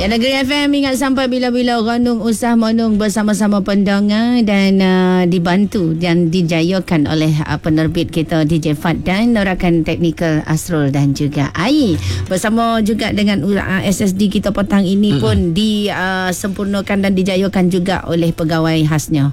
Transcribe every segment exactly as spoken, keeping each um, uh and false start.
Ya, Negeri F M ingat sampai bila-bila renung usah menung bersama-sama pendengar dan uh, dibantu dan dijayakan oleh uh, penerbit kita D J Fad dan rakan teknikal Asrul dan juga Ai. Bersama juga dengan uh, S S D kita petang ini mm-hmm. pun disempurnakan uh, dan dijayakan juga oleh pegawai khasnya.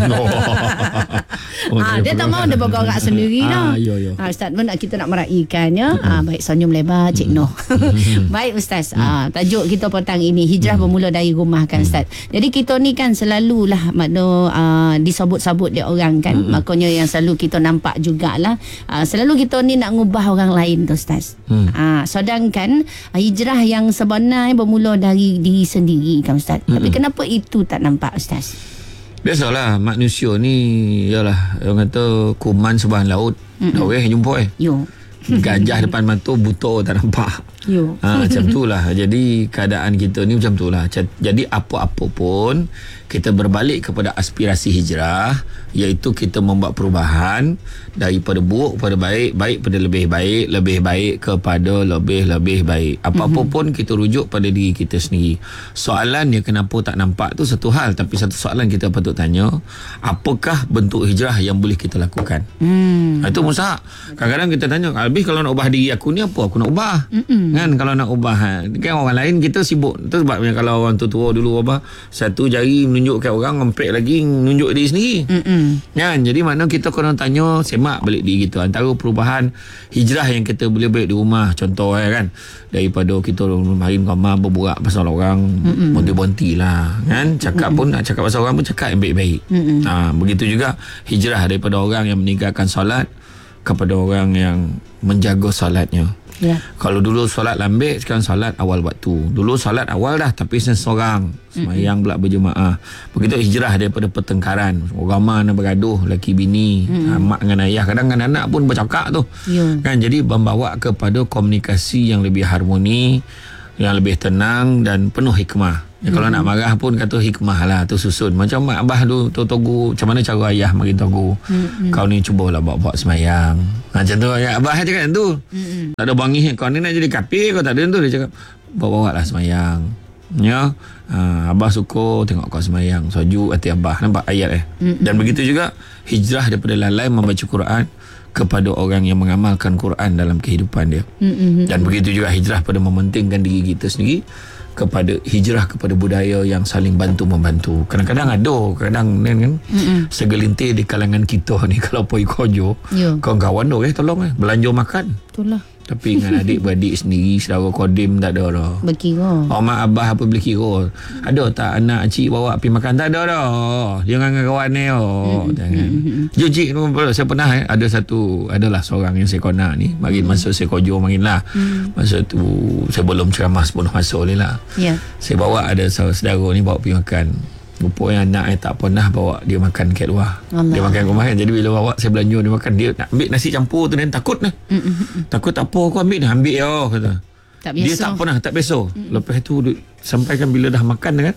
oh, ah, dia tak mau dia bergerak sendiri dah. Ah, Ustaz pun kita nak meraihkannya. Ah, baik, senyum lebar Cik Noh. Baik Ustaz, ah, tajuk kita petang ini hijrah hmm. bermula dari rumah kan Ustaz. Jadi kita ni kan selalulah makna uh, disabut-sabut dia orang kan. Hmm. Makanya yang selalu kita nampak jugalah uh, selalu kita ni nak ngubah orang lain tu Ustaz. Hmm. Uh, sedangkan uh, hijrah yang sebenar bermula dari diri sendiri kan Ustaz. Hmm. Tapi kenapa itu tak nampak Ustaz? Biasalah manusia ni yalah orang kata kuman sebelah laut. Hmm. Dah weh jumpa eh. Yo. Gajah depan mata buta tak nampak. Yo. Ha, macam itulah. Jadi keadaan kita ni macam itulah. Jadi apa-apa pun kita berbalik kepada aspirasi hijrah, iaitu kita membuat perubahan daripada buruk kepada baik, baik pada lebih baik, lebih baik kepada lebih-lebih baik. Apa-apa mm-hmm. pun kita rujuk pada diri kita sendiri. Soalannya kenapa tak nampak tu satu hal, tapi satu soalan kita patut tanya, apakah bentuk hijrah yang boleh kita lakukan? Mm. Itu Musa. Kadang-kadang kita tanya, habis kalau nak ubah diri aku ni apa aku nak ubah? Mm-mm. Kan kalau nak ubah kan orang lain kita sibuk. Itu sebabnya kalau orang tua-tua dulu apa, satu jari menunjukkan orang, ngempek lagi menunjuk diri sendiri. Mm-mm. Kan? Jadi makna kita kena tanya, semak balik diri kita. Antara perubahan hijrah yang kita boleh buat di rumah, contoh eh, kan, daripada kita main kamar berburak pasal orang, Mm-mm. bonti-bonti lah kan, cakap Mm-mm. pun nak cakap pasal orang pun cakap yang baik-baik. Ha, begitu juga hijrah daripada orang yang meninggalkan solat kepada orang yang menjaga solatnya. Yeah. Kalau dulu solat lambat, sekarang solat awal waktu. Dulu solat awal dah tapi seorang semayang pula berjemaah. Begitu hijrah daripada pertengkaran, orang mana bergaduh, laki bini, mm-hmm. mak dengan ayah, kadang dengan anak pun bercakap tu. Yeah. Kan, jadi membawa kepada komunikasi yang lebih harmoni, yang lebih tenang dan penuh hikmah. Ya, kalau hmm. nak marah pun kata hikmah lah tu susun. Macam mak abah tu togu, macam mana cara ayah bagi togu. Hmm. Kau ni cubalah buat-buat semayang. Macam tu ya, abah cakap tu. Hmm. Tak ada bangih kau ni nak jadi kafir kau tak ada tu, dia cakap bawa-bawa lah semayang. Ya. Ha, abah suka tengok kau semayang. Soju hati abah. Nampak ayat eh. Hmm. Dan begitu juga hijrah daripada lalai membaca Quran kepada orang yang mengamalkan Quran dalam kehidupan dia. Hmm. Dan begitu juga hijrah pada mementingkan diri kita sendiri kepada hijrah kepada budaya yang saling bantu-membantu. Kadang-kadang ada, kadang kan, mm-mm. segelintir di kalangan kita ni kalau pergi kerja, yeah. kawan-kawan tu eh tolong eh belanja makan. Itulah. Tapi dengan adik-beradik sendiri, saudara kodim tak ada dah. Berkira. Oh, mak abah apa boleh kira. Ada tak anak cik bawa pergi makan? Tak ada dah. Dia dengan kawan ni. Oh. Jangan. Jom cik, saya pernah eh, ada satu, adalah seorang yang saya konak ni. Mari mm. masa saya kerja makin lah. Mm. Masa tu, saya belum ceramah sepuluh masa ni lah. Yeah. Saya bawa ada saudara ni bawa pergi makan. Rupanya anak saya tak pernah bawa dia makan kat luar. Allah. Dia makan rumah kan. Jadi bila bawa saya belanja dia makan, dia nak ambil nasi campur tu dan takut lah. Mm-mm. Takut tak apa aku ambil dah. Ambil ya kata. Tak biasa. Dia tak pernah, tak biasa. Mm-mm. Lepas tu sampaikan bila dah makan kan.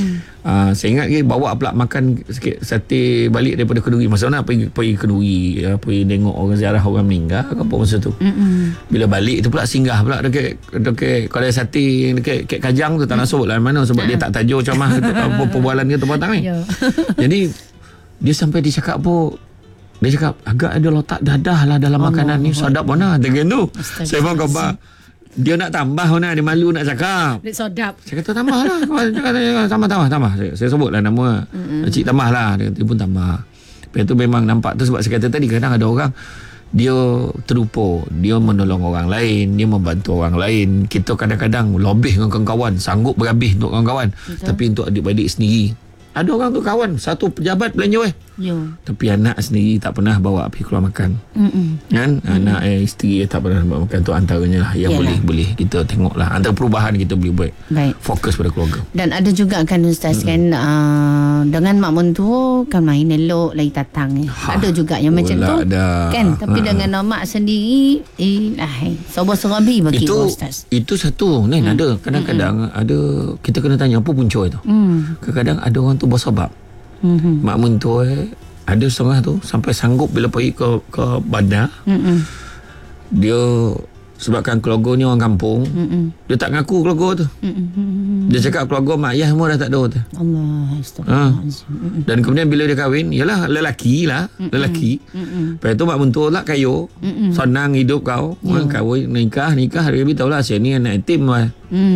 Uh, saya ingat dia bawa pula makan sikit sate balik daripada Kenduri. Masa mana pergi, pergi Kenduri, ya, pergi tengok orang ziarah orang meninggal ke apa masa tu. Mm-mm. Bila balik tu pula singgah pula dekat, dekat kalau sate dekat, dekat Kajang tu tak nak sebut lah mana sebab uh-huh. dia tak tajuk ceramah apa perbualan kita petang ni. Jadi dia sampai dia cakap apa, dia cakap agak ada letak dadah lah dalam Allah makanan Allah. Ni sedap mana dengan tu. Saya pun khabar dia nak tambah mana, dia malu nak cakap. Dia sedap. Saya kata tambah lah. tambah, tambah, tambah. Saya, saya sebut lah nama. Mm-hmm. Cik tambah lah. Dia, dia pun tambah. Lepas tu memang nampak tu sebab saya kata tadi kadang ada orang dia terlupa. Dia menolong orang lain. Dia membantu orang lain. Kita kadang-kadang lebih dengan kawan-kawan. Sanggup berhabis untuk kawan-kawan. Betul. Tapi untuk adik-adik sendiri. Ada orang tu kawan. Satu pejabat belanja eh. Ya. Tapi anak sendiri tak pernah bawa pergi keluar makan. Mm-mm. Kan? Mm-mm. Anak eh, isteri eh, tak pernah bawa makan. Tu antaranya lah yang boleh boleh kita tengok lah. Antara perubahan kita boleh buat. Baik. Fokus pada keluarga. Dan ada juga kan Ustaz mm-hmm. kan uh, dengan mak mentua kan main elok lagi tatang eh. Ha, ada juga yang macam tu ada. Kan. Tapi ha. dengan mak sendiri eh lah eh. Sobat serabi bagi itu, Ustaz. Itu satu kan mm. ada. Kadang-kadang mm-hmm. ada kita kena tanya apa punca itu. Mm. Kadang-kadang ada orang tu bersabab. Mm-hmm. Mak mentua eh, ada setengah tu sampai sanggup bila pergi ke ke bandar, mm-hmm. dia Sebabkan keluarga ni orang kampung. Mm-mm. Dia tak ngaku keluarga tu. Mm-mm. Dia cakap keluarga mak ayah semua dah tak ada tu. Allah astagfirullahalazim. Ha. Dan kemudian bila dia kahwin, yalah lelaki lah, Mm-mm. lelaki. Mm-mm. Lepas tu mak mentua lah kayo. Mm-mm. Senang hidup kau. Yeah. Kahwin, nikah, nikah. Dia beritahu lah, saya ni anak yatim lah.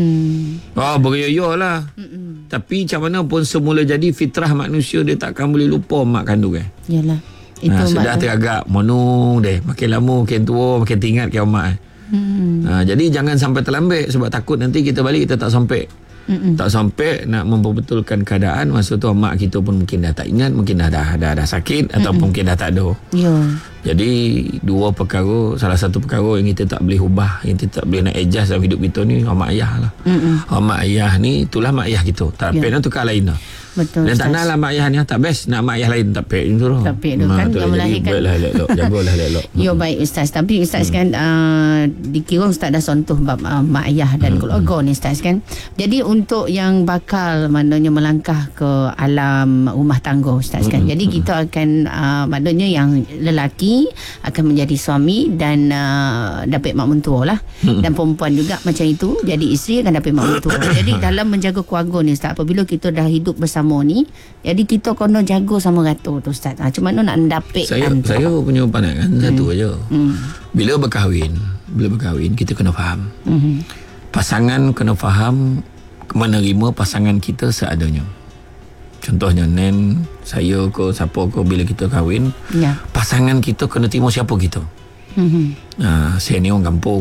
Mm. Oh, beryoyo lah. Mm-mm. Tapi macam mana pun semula jadi fitrah manusia, dia takkan boleh lupa mak kandung eh. Yalah. Itu ha, sudah teragak monong deh. Makin lama makin tua, makin tinggal ke mak eh. Hmm. Ha, jadi jangan sampai terlambat, sebab takut nanti kita balik kita tak sampai. Mm-mm. Tak sampai nak memperbetulkan keadaan. Masa tu mak kita pun mungkin dah tak ingat, mungkin dah dah dah, dah sakit. Mm-mm. Ataupun mungkin dah tak ada. Yeah. Jadi dua perkara, salah satu perkara yang kita tak boleh ubah, yang kita tak boleh nak adjust dalam hidup kita ni, mak ayah lah. Mm-mm. Mak ayah ni itulah mak ayah kita. Tak yeah. nak tukar lain lah. Betul. Dan tak nak lah mak ayah ni tak best, nak mak ayah lain tak pek tu lah. Tak pek tu kan, yang melahirkan. Baiklah elok, jagalah elok. Yo baik Ustaz, tapi Ustaz hmm. kan uh, dikira Ustaz dah sentuh bab uh, mak ayah dan hmm. keluarga ni Ustaz kan. Jadi untuk yang bakal maknanya melangkah ke alam rumah tangga Ustaz kan. Hmm. Jadi kita akan uh, maknanya yang lelaki akan menjadi suami dan uh, dapat mak mentua lah. Hmm. Dan perempuan juga macam itu, jadi isteri akan dapat mak mentua. Jadi dalam menjaga keluarga ni Ustaz, apabila kita dah hidup bersama ni, jadi kita kena jaga sama rata tu Ustaz. Ha, macam mana nak mendapik saya antara. Saya punya pandangan hmm. satu aja. Hmm. Bila berkahwin, bila berkahwin kita kena faham. Hmm. Pasangan kena faham menerima pasangan kita seadanya. Contohnya Nen, saya ke siapa ke, bila kita kahwin, ya. Pasangan kita kena terima siapa kita. Hmm. Ha, saya ni orang kampung.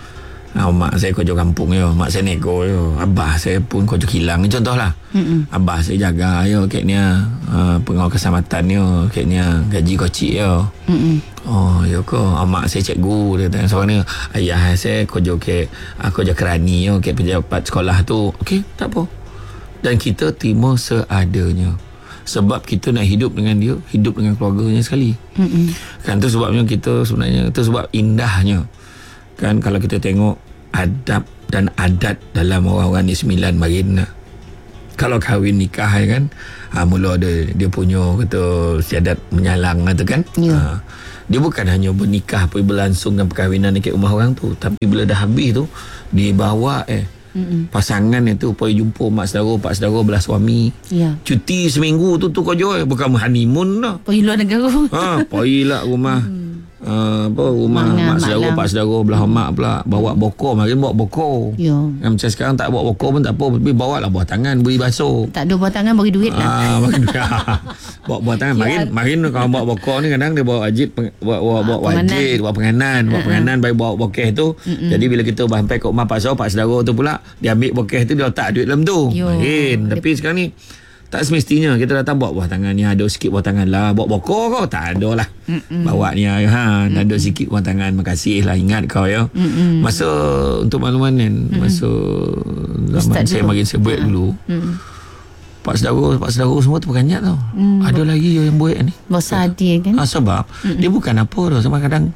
Ha, mak saya kerja kampung yo, mak saya nego yo, abah saya pun kerja kilang, contohlah. Mm-mm. Abah saya jaga yo, kayaknya uh, pengawal keselamatan yo, kayaknya gaji kocik yo. Mm-mm. Oh, yo ko, mak saya cikgu, dia tanya seorang ni, ayah saya kerja ke aku kerja kerani yo, kayak pejabat sekolah tu. Okey, tak apa. Dan kita terima seadanya. Sebab kita nak hidup dengan dia, hidup dengan keluarganya sekali. Mm-mm. Kan tu sebabnya kita sebenarnya, tu sebab indahnya. Kan kalau kita tengok adab dan adat dalam orang-orang ni sembilan baginda. Kalau kahwin nikah kan, ha, mula ada dia punya kata siadat menyalang tu kan. Ya. Ha, dia bukan hanya bernikah pergi berlangsungkan perkahwinan dekat rumah orang tu, tapi bila dah habis tu dibawa eh Mm-mm. pasangan itu pergi jumpa mak saudara, pak saudara belah suami. Ya. Cuti seminggu tu tu kerja eh, bukan honeymoon dah. Pergi luar negara. Ha, pergilah rumah. Hmm. Uh, apa rumah Mangan, mak saudara, pak saudara belah mak pula, bawa bokor, mari bawa bokor. Ya. Macam sekarang tak bawa bokor pun tak apa, tapi bawa lah buah tangan beri basuh. Tak ada buah tangan bagi duit lah. Ah, bagi duit. Bawa buah tangan, mari mari kalau bawa bokor ni kadang dia bawa wajib, bawa bawa, bawa wajib, bawa penganan, bawa uh-huh. penganan bagi bawa bokeh tu. Mm-mm. Jadi bila kita sampai ke rumah pak saudara, pak saudara tu pula dia ambil bokeh tu, dia letak duit dalam tu. Main. Tapi Lep- sekarang ni tak semestinya kita datang bawa buah tangan ni, ada sikit buah tangan lah, bawa bokor kau tak ada lah. Mm-mm. Bawa ni ha, Mm-mm. ada sikit buah tangan, makasih lah, ingat kau ya. Mm-mm. Masa untuk makluman kan, masa zaman Ustaz saya makin sebut ha. dulu. Mm. Pak saudara, pak saudara semua tu berkanyat tau. Mm. Ada lagi yang buat ni. Bosa hati kan. Ha, sebab Mm-mm. dia bukan apa tau, sebab kadang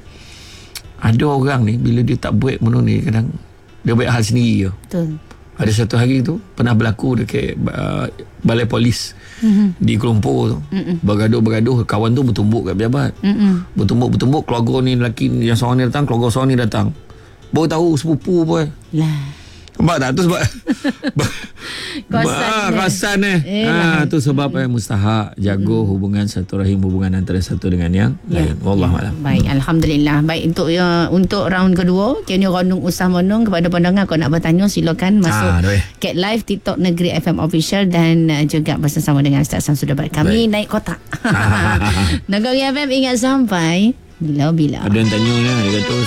ada orang ni bila dia tak buat benda ni, kadang dia buat hal sendiri je. Betul. Ada satu hari tu pernah berlaku dekat uh, balai polis mm-hmm. di Kuala Lumpur tu. Mm-hmm. Bergaduh-bergaduh, kawan tu bertumbuk kat pejabat. Mm-hmm. Bertumbuk-bertumbuk, keluarga ni lelaki yang seorang ni datang, keluarga seorang ni datang. Baru tahu sepupu pun. Lah. Nampak tak tu sebab Kawasan Kawasan eh, eh ha, tu sebab eh, mustahak jaga hmm. hubungan satu rahim, hubungan antara satu dengan yang ya. lain. Wallahualam. Ya. Baik, Alhamdulillah. Baik, untuk ya, untuk round kedua, kini Rondong Usah Monong, kepada pandangan kau nak bertanya, silakan masuk ha, Cat Live TikTok Negeri F M Official dan uh, juga bersama dengan Ustaz Samsul Dabat. Kami baik. Naik kotak. Negeri F M ingat sampai bila-bila. Ada yang tanya ni, dia kata